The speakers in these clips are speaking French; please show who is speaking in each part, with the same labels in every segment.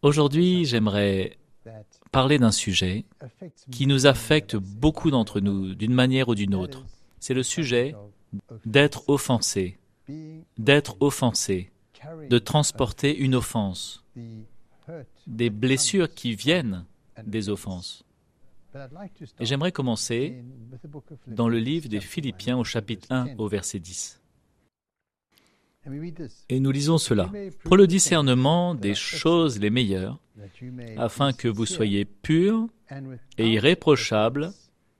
Speaker 1: Aujourd'hui, j'aimerais parler d'un sujet qui nous affecte beaucoup d'entre nous, d'une manière ou d'une autre. C'est le sujet d'être offensé, de transporter une offense, des blessures qui viennent des offenses. Et j'aimerais commencer dans le livre des Philippiens au chapitre 1 au verset 10. Et nous lisons cela. « Pour le discernement des choses les meilleures, afin que vous soyez purs et irréprochables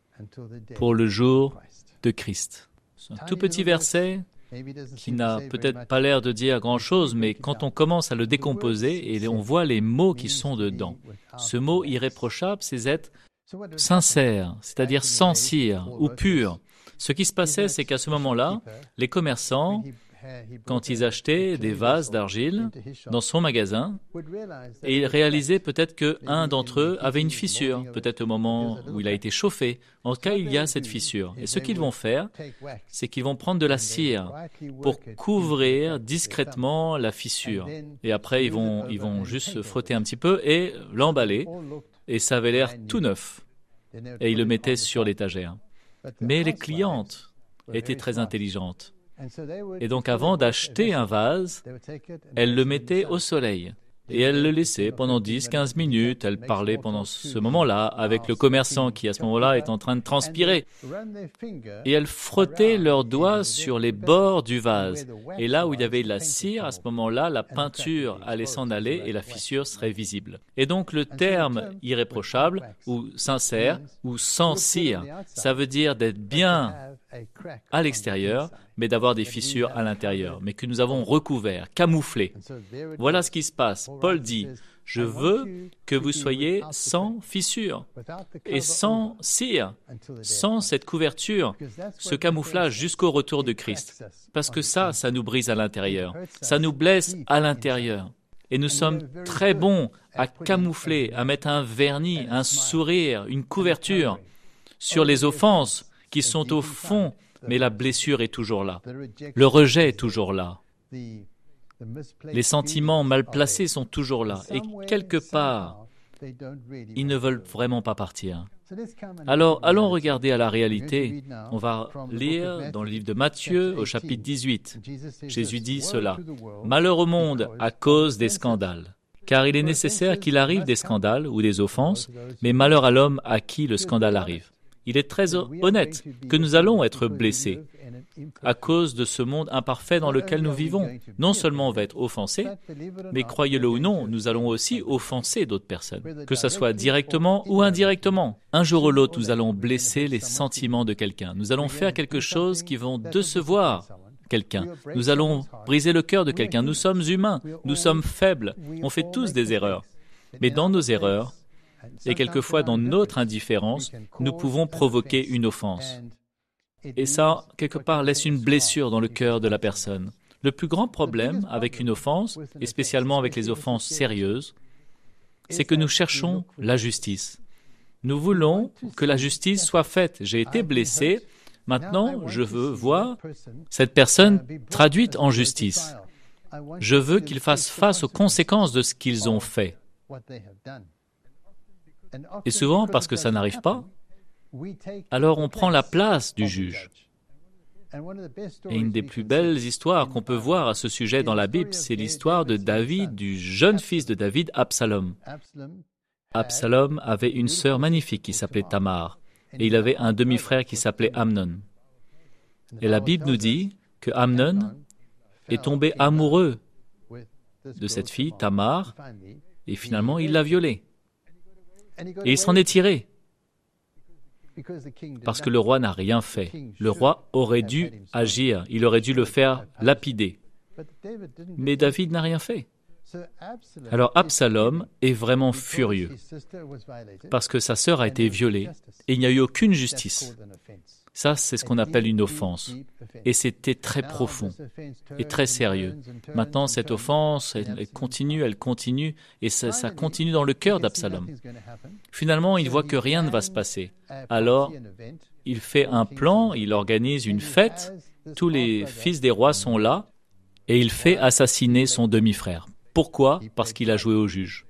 Speaker 1: pour le jour de Christ. » C'est un tout petit verset qui n'a peut-être pas l'air de dire grand-chose, mais quand on commence à le décomposer, et on voit les mots qui sont dedans. Ce mot « irréprochable », c'est être sincère, c'est-à-dire sans cire ou pur. Ce qui se passait, c'est qu'à ce moment-là, les commerçants, quand ils achetaient des vases d'argile dans son magasin, et ils réalisaient peut-être qu'un d'entre eux avait une fissure, peut-être au moment où il a été chauffé. En tout cas, il y a cette fissure. Et ce qu'ils vont faire, c'est qu'ils vont prendre de la cire pour couvrir discrètement la fissure. Et après, ils vont juste frotter un petit peu et l'emballer. Et ça avait l'air tout neuf. Et ils le mettaient sur l'étagère. Mais les clientes étaient très intelligentes. Et donc, avant d'acheter un vase, elle le mettait au soleil. Et elle le laissait pendant 10-15 minutes. Elle parlait pendant ce moment-là avec le commerçant qui, à ce moment-là, est en train de transpirer. Et elle frottait leurs doigts sur les bords du vase. Et là où il y avait de la cire, à ce moment-là, la peinture allait s'en aller et la fissure serait visible. Et donc, le terme irréprochable, ou sincère, ou sans cire, ça veut dire d'être bien à l'extérieur, mais d'avoir des fissures à l'intérieur, mais que nous avons recouvert, camouflé. Voilà ce qui se passe. Paul dit, « Je veux que vous soyez sans fissure et sans cire, sans cette couverture, ce camouflage jusqu'au retour de Christ. » Parce que ça nous brise à l'intérieur, ça nous blesse à l'intérieur. Et nous sommes très bons à camoufler, à mettre un vernis, un sourire, une couverture sur les offenses qui sont au fond, mais la blessure est toujours là. Le rejet est toujours là. Les sentiments mal placés sont toujours là. Et quelque part, ils ne veulent vraiment pas partir. Alors, allons regarder à la réalité. On va lire dans le livre de Matthieu, au chapitre 18. Jésus dit cela. « Malheur au monde à cause des scandales. Car il est nécessaire qu'il arrive des scandales ou des offenses, mais malheur à l'homme à qui le scandale arrive. » Il est très honnête que nous allons être blessés à cause de ce monde imparfait dans lequel nous vivons. Non seulement on va être offensés, mais croyez-le ou non, nous allons aussi offenser d'autres personnes, que ce soit directement ou indirectement. Un jour ou l'autre, nous allons blesser les sentiments de quelqu'un. Nous allons faire quelque chose qui va décevoir quelqu'un. Nous allons briser le cœur de quelqu'un. Nous sommes humains, nous sommes faibles, on fait tous des erreurs. Mais dans nos erreurs, et quelquefois, dans notre indifférence, nous pouvons provoquer une offense. Et ça, quelque part, laisse une blessure dans le cœur de la personne. Le plus grand problème avec une offense, et spécialement avec les offenses sérieuses, c'est que nous cherchons la justice. Nous voulons que la justice soit faite. J'ai été blessé, maintenant je veux voir cette personne traduite en justice. Je veux qu'ils fassent face aux conséquences de ce qu'ils ont fait. Et souvent, parce que ça n'arrive pas, alors on prend la place du juge. Et une des plus belles histoires qu'on peut voir à ce sujet dans la Bible, c'est l'histoire de David, du jeune fils de David, Absalom. Absalom avait une sœur magnifique qui s'appelait Tamar, et il avait un demi-frère qui s'appelait Amnon. Et la Bible nous dit que Amnon est tombé amoureux de cette fille, Tamar, et finalement il l'a violée. Et il s'en est tiré, parce que le roi n'a rien fait. Le roi aurait dû agir, il aurait dû le faire lapider. Mais David n'a rien fait. Alors Absalom est vraiment furieux, parce que sa sœur a été violée, et il n'y a eu aucune justice. Ça, c'est ce qu'on appelle une offense. Et c'était très profond et très sérieux. Maintenant, cette offense, elle continue, et ça continue dans le cœur d'Absalom. Finalement, il voit que rien ne va se passer. Alors, il fait un plan, il organise une fête, tous les fils des rois sont là, et il fait assassiner son demi-frère. Pourquoi ? Parce qu'il a joué au juge.